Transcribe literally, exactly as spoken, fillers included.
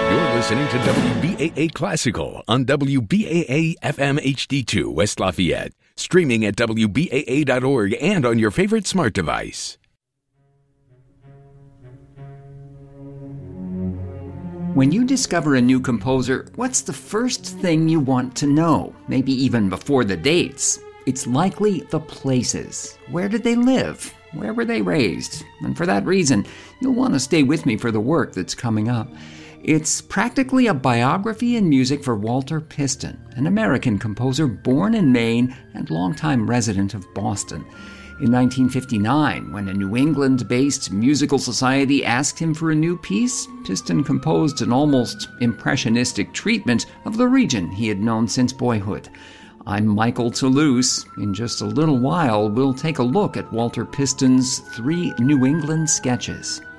You're listening to W B A A Classical on W B A A F M H D two West Lafayette, streaming at W B A A dot org and on your favorite smart device. When you discover a new composer, what's the first thing you want to know? Maybe even before the dates. It's likely the places. Where did they live? Where were they raised? And for that reason, you'll want to stay with me for the work that's coming up. It's practically a biography in music for Walter Piston, an American composer born in Maine and longtime resident of Boston. In nineteen fifty-nine, when a New England-based musical society asked him for a new piece, Piston composed an almost impressionistic treatment of the region he had known since boyhood. I'm Michael Toulouse. In just a little while, we'll take a look at Walter Piston's three New England sketches.